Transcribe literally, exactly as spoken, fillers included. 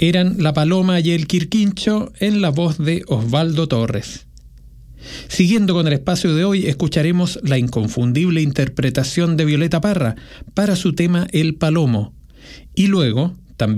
eran La Paloma y el Quirquincho en la voz de Osvaldo Torres. Siguiendo con el espacio de hoy, escucharemos la inconfundible interpretación de Violeta Parra para su tema El Palomo, y luego